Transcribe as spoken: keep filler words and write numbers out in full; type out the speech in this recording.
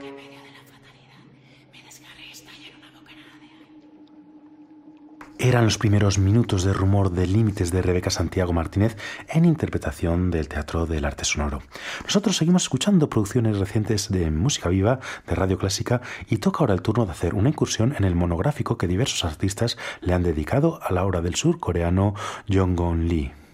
Eran los primeros minutos de Rumor de Límites de Rebeca Santiago Martínez en interpretación del Teatro del Arte Sonoro. Nosotros seguimos escuchando producciones recientes de música viva, de radio clásica, y toca ahora el turno de hacer una incursión en el monográfico que diversos artistas le han dedicado a la obra del surcoreano Jong-gun Lee.